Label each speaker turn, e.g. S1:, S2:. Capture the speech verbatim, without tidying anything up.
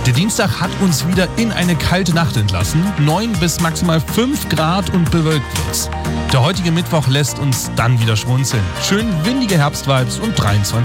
S1: Der Dienstag hat uns wieder in eine kalte Nacht entlassen. neun bis maximal fünf Grad und bewölkt wird's. Der heutige Mittwoch lässt uns dann wieder schmunzeln. Schön windige Herbstvibes und dreiundzwanzig